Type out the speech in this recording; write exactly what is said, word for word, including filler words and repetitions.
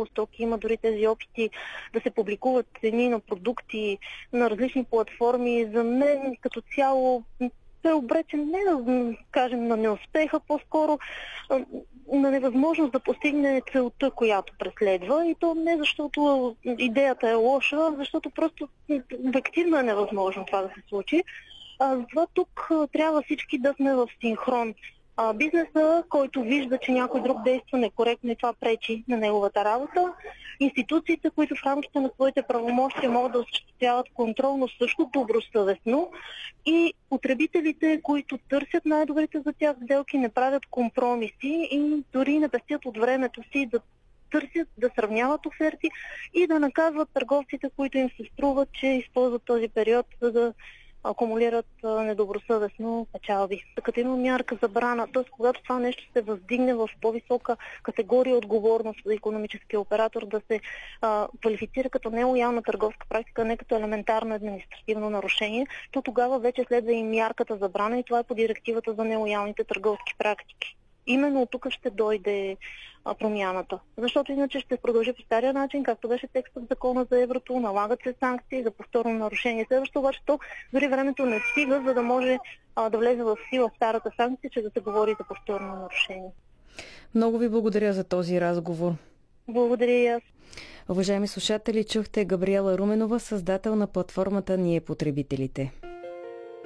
много стоки. Има дори тези опити да се публикуват цени на продукти на различни платформи. За мен като цяло е обречен не да кажем на неуспеха, по-скоро на невъзможност да постигне целта, която преследва. И то не защото идеята е лоша, а защото просто обективно е невъзможно това да се случи. А, затова тук трябва всички да сме в синхрон. А, бизнеса, който вижда, че някой друг действа некоректно и това пречи на неговата работа, институциите, които в рамките на своите правомощия могат да осъществяват контрол, но също добросъвестно, и потребителите, които търсят най-добрите за тях сделки, не правят компромиси и дори не пестят от времето си да търсят, да сравняват оферти и да наказват търговците, които им се струва, че използват този период, за да акумулират недобросъвестно печалби. Като има мярка забрана, т.е. когато това нещо се въздигне в по-висока категория отговорност за икономическия оператор, да се а, квалифицира като нелоялна търговска практика, не като елементарно административно нарушение, то тогава вече следва и мярката забрана и това е по директивата за нелоялните търговски практики. Именно от тук ще дойде а, промяната. Защото иначе ще продължи по стария начин, както беше текстът в закона за еврото, налагат се санкции за повторно нарушение. Следващо обаче то дори времето не стига, за да може а, да влезе в сила старата санкция, че да се говори за повторно нарушение. Много ви благодаря за този разговор. Благодаря и аз. Уважаеми слушатели, чухте Габриела Руменова, създател на платформата Ние потребителите.